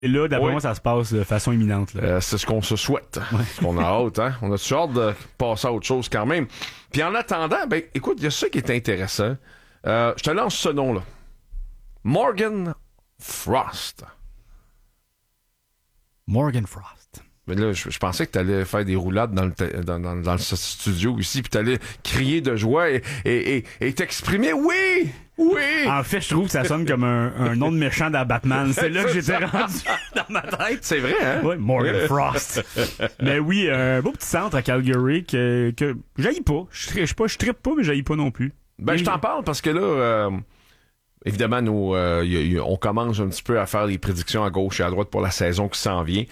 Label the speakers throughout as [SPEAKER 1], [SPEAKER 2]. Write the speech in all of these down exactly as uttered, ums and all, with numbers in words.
[SPEAKER 1] Et là, d'après
[SPEAKER 2] oui.
[SPEAKER 1] moi, ça se passe de façon imminente. Là.
[SPEAKER 2] Euh, c'est ce qu'on se souhaite.
[SPEAKER 1] Ouais.
[SPEAKER 2] On a hâte, hein? On a toujours hâte de passer à autre chose quand même. Puis en attendant, ben, écoute, il y a ça qui est intéressant. Euh, je te lance ce nom-là. Morgan Frost.
[SPEAKER 1] Morgan Frost.
[SPEAKER 2] Mais là, je, je pensais que tu allais faire des roulades dans le, te- dans, dans, dans le studio ici, puis tu allais crier de joie et, et, et, et t'exprimer. Oui! Oui!
[SPEAKER 1] En fait, je trouve que ça sonne comme un, un nom de méchant dans Batman. C'est là que j'étais rendu dans ma tête.
[SPEAKER 2] C'est vrai, hein?
[SPEAKER 1] Oui, Morgan Frost. Mais oui, un beau petit centre à Calgary que, que j'haïs pas. Je trippe pas, je trippe pas, mais j'haïs pas non plus.
[SPEAKER 2] Ben,
[SPEAKER 1] Et-
[SPEAKER 2] je t'en parle parce que là, euh, évidemment, nous, euh, y a, y a, on commence un petit peu à faire des prédictions à gauche et à droite pour la saison qui s'en vient.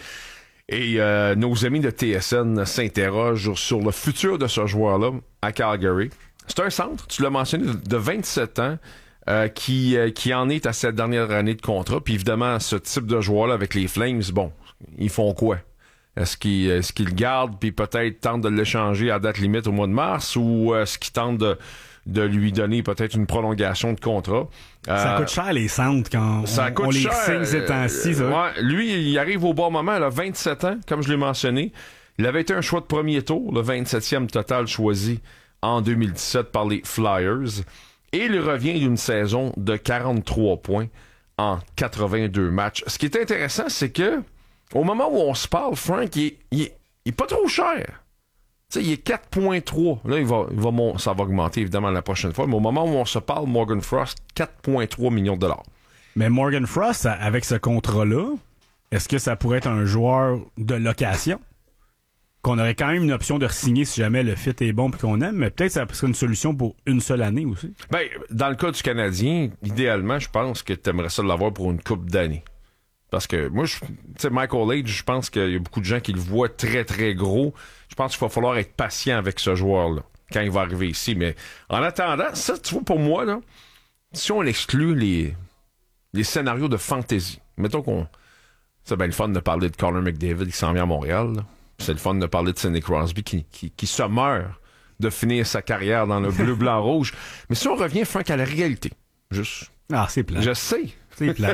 [SPEAKER 2] Et euh, nos amis de T S N s'interrogent sur le futur de ce joueur-là à Calgary. C'est un centre, tu l'as mentionné, de vingt-sept ans, euh, qui, euh, qui en est à cette dernière année de contrat. Puis évidemment, ce type de joueur-là avec les Flames, bon, ils font quoi? Est-ce qu'ils, est-ce qu'ils le gardent puis peut-être tentent de l'échanger à date limite au mois de mars ou est-ce qu'ils tentent de, de lui donner peut-être une prolongation de contrat?
[SPEAKER 1] Ça
[SPEAKER 2] Euh,
[SPEAKER 1] coûte cher les centres quand
[SPEAKER 2] ça
[SPEAKER 1] on,
[SPEAKER 2] coûte
[SPEAKER 1] on les
[SPEAKER 2] cher.
[SPEAKER 1] signe ces temps-ci. ça.
[SPEAKER 2] Euh, ouais, lui, il arrive au bon moment, il a vingt-sept ans, comme je l'ai mentionné. Il avait été un choix de premier tour, le vingt-septième total choisi en deux mille dix-sept par les Flyers. Et il revient d'une saison de quarante-trois points en quatre-vingt-deux matchs. Ce qui est intéressant, c'est que au moment où on se parle, Frank, il est, il est, il est pas trop cher. Tu sais, il est quatre virgule trois. Là, il va, il va mon- ça va augmenter évidemment la prochaine fois. Mais au moment où on se parle, Morgan Frost, quatre virgule trois millions de dollars.
[SPEAKER 1] Mais Morgan Frost, avec ce contrat-là, est-ce que ça pourrait être un joueur de location? Qu'on aurait quand même une option de re-signer si jamais le fit est bon et qu'on aime, mais peut-être ça serait une solution pour une seule année aussi.
[SPEAKER 2] Ben, dans le cas du Canadien, idéalement, je pense que tu aimerais ça l'avoir pour une couple d'années. Parce que moi, tu sais, Michael Age, je pense qu'il y a beaucoup de gens qui le voient très, très gros. Je pense qu'il va falloir être patient avec ce joueur-là quand il va arriver ici. Mais en attendant, ça, tu vois, pour moi, là, si on exclut les, les scénarios de fantasy, mettons qu'on... C'est bien le fun de parler de Connor McDavid qui s'en vient à Montréal, là. C'est le fun de parler de Sidney Crosby qui, qui, qui se meurt de finir sa carrière dans le bleu, blanc, rouge. Mais si on revient, Frank, à la réalité, juste...
[SPEAKER 1] Ah, c'est plat.
[SPEAKER 2] Je sais.
[SPEAKER 1] C'est plat.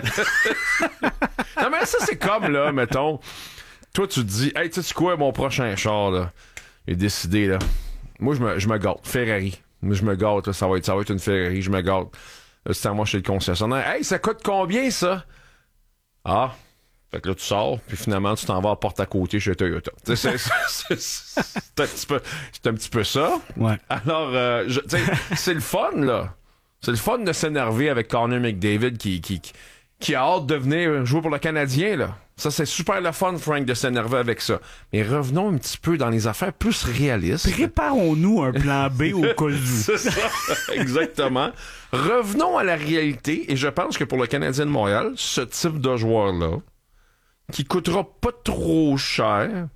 [SPEAKER 2] Non, mais ça, c'est comme, là, mettons, toi, tu te dis, hey, tu sais quoi, mon prochain char, là, il est décidé, là. Moi, je me, je me gâte. Ferrari. Moi, je me gâte, là, ça va être, ça va être une Ferrari, je me gâte. Là, c'est à moi chez le concessionnaire. Hey, ça coûte combien, ça? Ah. Fait que là, tu sors, puis finalement, tu t'en vas à porte à côté chez Toyota. Tu sais, c'est, c'est, c'est, c'est un petit peu, c'est un petit peu ça.
[SPEAKER 1] Ouais.
[SPEAKER 2] Alors, euh, je, tu sais, c'est le fun, là. C'est le fun de s'énerver avec Connor McDavid qui, qui, qui, qui a hâte de venir jouer pour le Canadien, là. Ça, c'est super le fun, Frank, de s'énerver avec ça. Mais revenons un petit peu dans les affaires plus réalistes.
[SPEAKER 1] Préparons-nous un plan B au cas où.
[SPEAKER 2] C'est ça, exactement. Revenons à la réalité, et je pense que pour le Canadien de Montréal, ce type de joueur-là, qui coûtera pas trop cher,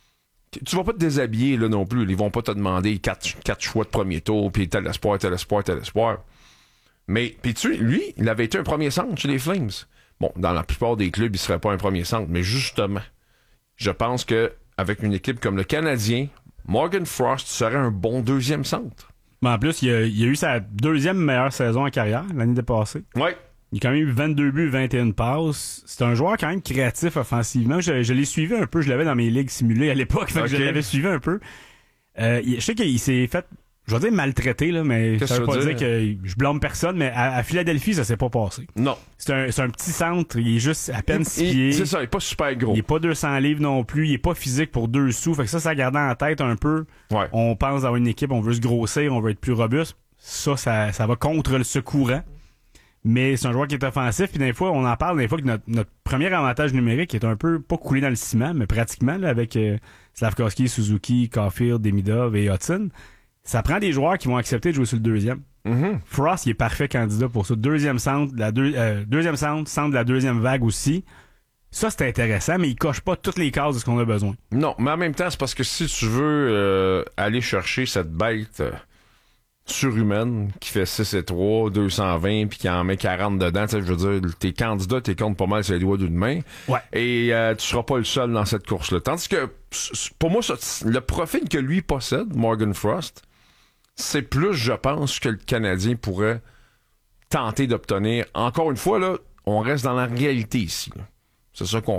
[SPEAKER 2] tu vas pas te déshabiller là non plus. Ils vont pas te demander quatre, quatre choix de premier tour, puis tel espoir, tel espoir, tel espoir. Mais, puis tu sais, lui, il avait été un premier centre chez les Flames. Bon, dans la plupart des clubs, il serait pas un premier centre, mais justement, je pense que avec une équipe comme le Canadien, Morgan Frost serait un bon deuxième centre.
[SPEAKER 1] Mais en plus, il a, il a eu sa deuxième meilleure saison en carrière l'année passée.
[SPEAKER 2] Ouais.
[SPEAKER 1] Il a quand même eu vingt-deux buts, vingt et une passes. C'est un joueur quand même créatif offensivement. Je, je l'ai suivi un peu. Je l'avais dans mes ligues simulées à l'époque. Fait que
[SPEAKER 2] Okay.
[SPEAKER 1] je l'avais suivi un peu. Euh, il- je sais qu'il s'est fait, je vais dire maltraité, là, mais
[SPEAKER 2] Qu'est-ce
[SPEAKER 1] ça veut
[SPEAKER 2] que
[SPEAKER 1] pas
[SPEAKER 2] tu veux
[SPEAKER 1] dire que je blâme personne, mais à, à Philadelphie, ça s'est pas passé.
[SPEAKER 2] Non.
[SPEAKER 1] C'est un, c'est un petit centre. Il est juste à peine six
[SPEAKER 2] Il-
[SPEAKER 1] pieds.
[SPEAKER 2] C'est ça, il est pas super gros.
[SPEAKER 1] Il est pas deux cents livres non plus. Il est pas physique pour deux sous. Fait que ça, ça garde en tête un peu.
[SPEAKER 2] Ouais.
[SPEAKER 1] On pense dans une équipe, on veut se grossir, on veut être plus robuste. Ça, ça, ça va contre le courant. Mais c'est un joueur qui est offensif. Puis des fois, on en parle des fois que notre, notre premier avantage numérique est un peu pas coulé dans le ciment, mais pratiquement là, avec euh, Slavkovski, Suzuki, Caulfield, Demidov et Hudson. Ça prend des joueurs qui vont accepter de jouer sur le deuxième.
[SPEAKER 2] Mm-hmm.
[SPEAKER 1] Frost, il est parfait candidat pour ça. Deuxième centre, la deux, euh, deuxième centre, centre de la deuxième vague aussi. Ça, c'est intéressant, mais il coche pas toutes les cases de ce qu'on a besoin.
[SPEAKER 2] Non, mais en même temps, c'est parce que si tu veux euh, aller chercher cette bête euh, surhumaine qui fait six et trois, deux cent vingt, puis qui en met quarante dedans, tu sais, je veux dire, tes candidats, t'es comptes pas mal sur les doigts d'une main.
[SPEAKER 1] Ouais.
[SPEAKER 2] Et euh, tu seras pas le seul dans cette course-là. Tandis que, pour moi, ça, le profil que lui possède, Morgan Frost, c'est plus, je pense, que le Canadien pourrait tenter d'obtenir. Encore une fois, là, on reste dans la réalité ici, là. C'est ça qu'on